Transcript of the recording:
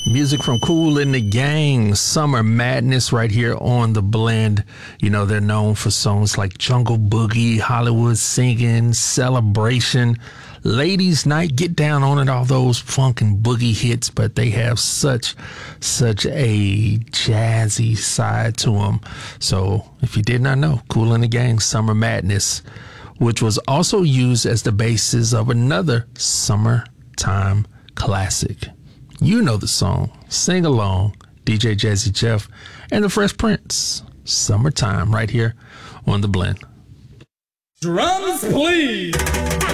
Music from Kool and the Gang, Summer Madness, right here on The Blend. You know, they're known for songs like Jungle Boogie, Hollywood Singing, Celebration, Ladies Night, Get Down on It, all those funk and boogie hits, but they have such a jazzy side to them. So if you did not know, Kool and the Gang, Summer Madness, which was also used as the basis of another summertime classic. You know the song. Sing along. DJ Jazzy Jeff and the Fresh Prince. Summertime right here on The Blend. Drums, please.